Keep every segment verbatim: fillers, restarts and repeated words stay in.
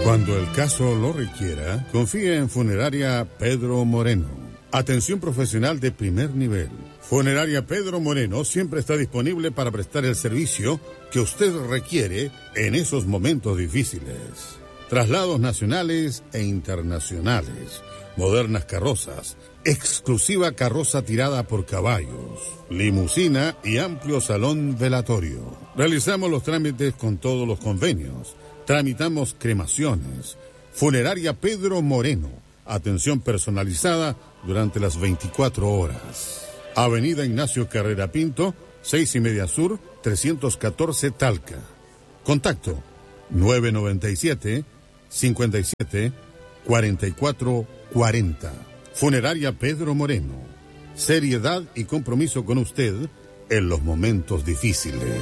Cuando el caso lo requiera, confíe en Funeraria Pedro Moreno. Atención profesional de primer nivel. Funeraria Pedro Moreno siempre está disponible para prestar el servicio que usted requiere en esos momentos difíciles. Traslados nacionales e internacionales, modernas carrozas, exclusiva carroza tirada por caballos, limusina y amplio salón velatorio. Realizamos los trámites con todos los convenios. Tramitamos cremaciones. Funeraria Pedro Moreno. Atención personalizada durante las veinticuatro horas. Avenida Ignacio Carrera Pinto, seis y media sur, trescientos catorce Talca. Contacto nueve noventa y siete, cincuenta y siete, cuarenta y cuatro cuarenta. Funeraria Pedro Moreno. Seriedad y compromiso con usted en los momentos difíciles.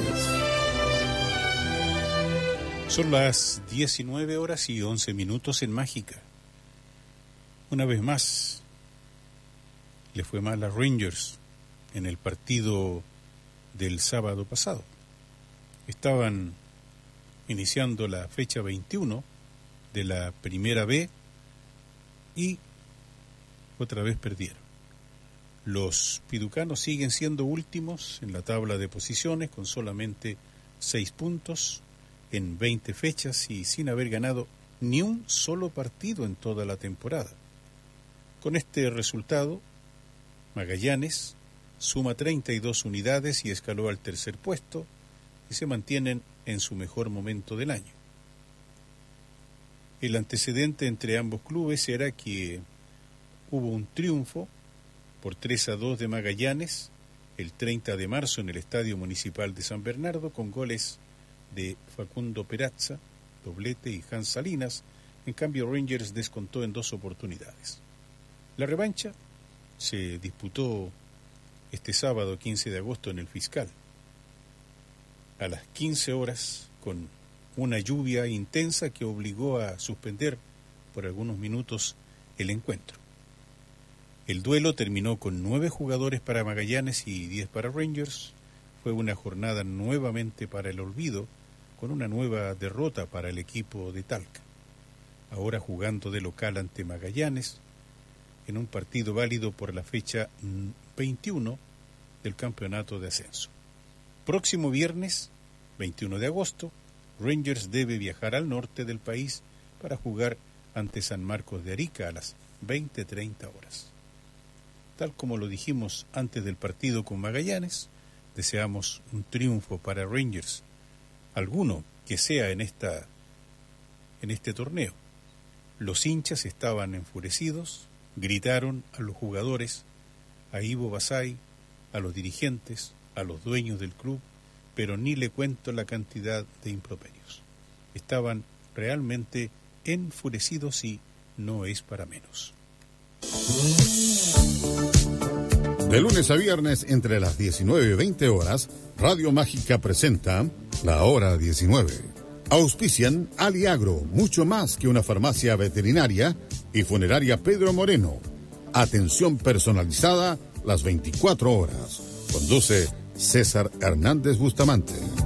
Son las diecinueve horas y once minutos en Mágica. Una vez más, le fue mal a Rangers en el partido del sábado pasado. Estaban iniciando la fecha veintiuno de la Primera B y otra vez perdieron. Los piducanos siguen siendo últimos en la tabla de posiciones con solamente seis puntos en veinte fechas y sin haber ganado ni un solo partido en toda la temporada. Con este resultado, Magallanes suma treinta y dos unidades y escaló al tercer puesto y se mantienen en su mejor momento del año. El antecedente entre ambos clubes era que hubo un triunfo por tres a dos de Magallanes el treinta de marzo en el Estadio Municipal de San Bernardo con goles de Facundo Perazza, doblete, y Hans Salinas. En cambio, Rangers descontó en dos oportunidades. La revancha se disputó este sábado quince de agosto en el Fiscal, a las quince horas, con una lluvia intensa que obligó a suspender por algunos minutos el encuentro. El duelo terminó con nueve jugadores para Magallanes y diez para Rangers. Fue una jornada nuevamente para el olvido, con una nueva derrota para el equipo de Talca. Ahora jugando de local ante Magallanes, en un partido válido por la fecha veintiuno del campeonato de ascenso. Próximo viernes, veintiuno de agosto, Rangers debe viajar al norte del país para jugar ante San Marcos de Arica a las veinte treinta horas. Tal como lo dijimos antes del partido con Magallanes, deseamos un triunfo para Rangers, alguno que sea en esta en este torneo. Los hinchas estaban enfurecidos, gritaron a los jugadores, a Ivo Basay, a los dirigentes, a los dueños del club, pero ni le cuento la cantidad de improperios. Estaban realmente enfurecidos y no es para menos. De lunes a viernes, entre las diecinueve y veinte horas, Radio Mágica presenta La Hora diecinueve. Auspician Aliagro, mucho más que una farmacia veterinaria, y Funeraria Pedro Moreno. Atención personalizada las veinticuatro horas. Conduce César Hernández Bustamante.